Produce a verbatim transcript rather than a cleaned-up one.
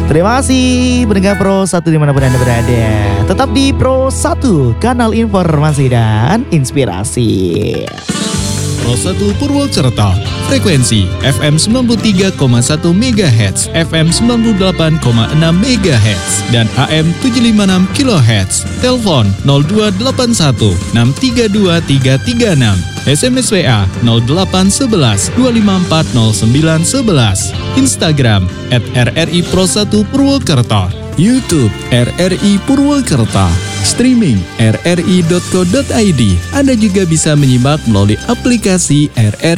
Terima kasih pendengar Pro satu dimanapun Anda berada. Tetap di Pro satu, kanal informasi dan inspirasi. Pro satu Purwokerto, frekuensi F M sembilan puluh tiga koma satu megahertz, F M sembilan puluh delapan koma enam megahertz, dan A M tujuh ratus lima puluh enam kilohertz. Telepon nol dua delapan satu enam tiga dua tiga tiga enam. S M S W A nol delapan satu satu dua lima empat nol sembilan satu satu. Instagram at R R I Pro satu Purwokerto. YouTube R R I Purwokerto. Streaming r r i dot co dot i d. Anda juga bisa menyimak melalui aplikasi R R